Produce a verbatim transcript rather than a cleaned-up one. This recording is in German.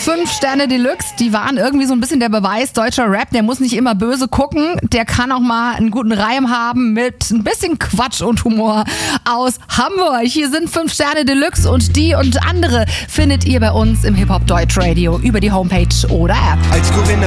fünf Sterne Deluxe, die waren irgendwie so ein bisschen der Beweis, deutscher Rap, der muss nicht immer böse gucken, der kann auch mal einen guten Reim haben mit ein bisschen Quatsch und Humor aus Hamburg. Hier sind fünf Sterne Deluxe und die und andere findet ihr bei uns im Hip-Hop Deutsch Radio über die Homepage oder App. Als Corinna